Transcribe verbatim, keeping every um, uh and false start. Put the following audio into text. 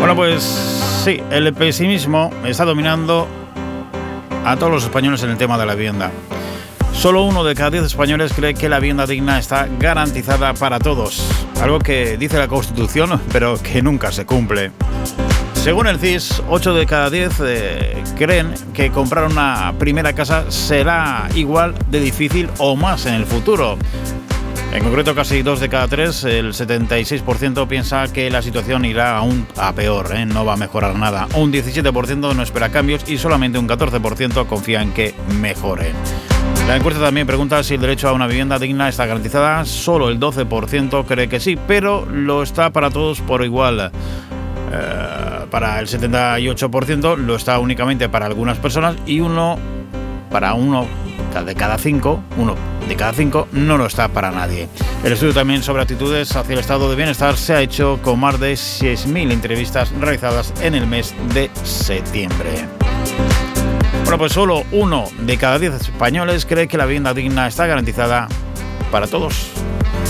Bueno, pues sí, el pesimismo está dominando a todos los españoles en el tema de la vivienda. Solo uno de cada diez españoles cree que la vivienda digna está garantizada para todos, algo que dice la Constitución, pero que nunca se cumple. Según el C I S, ocho de cada diez eh, creen que comprar una primera casa será igual de difícil o más en el futuro. En concreto, casi dos de cada tres, el setenta y seis por ciento piensa que la situación irá aún a peor, ¿eh? No va a mejorar nada. Un diecisiete por ciento no espera cambios y solamente un catorce por ciento confía en que mejore. La encuesta también pregunta si el derecho a una vivienda digna está garantizada. Solo el doce por ciento cree que sí, pero lo está para todos por igual. Eh, para el setenta y ocho por ciento lo está únicamente para algunas personas y uno para uno de cada cinco, uno de cada cinco no lo está para nadie. El estudio también sobre actitudes hacia el estado de bienestar se ha hecho con más de seis mil entrevistas realizadas en el mes de septiembre. Bueno, pues solo uno de cada diez españoles cree que la vivienda digna está garantizada para todos.